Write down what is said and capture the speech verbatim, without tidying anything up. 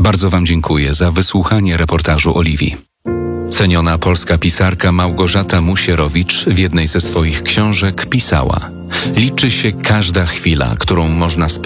Bardzo Wam dziękuję za wysłuchanie reportażu Oliwii. Ceniona polska pisarka Małgorzata Musierowicz w jednej ze swoich książek pisała: liczy się każda chwila, którą można spędzić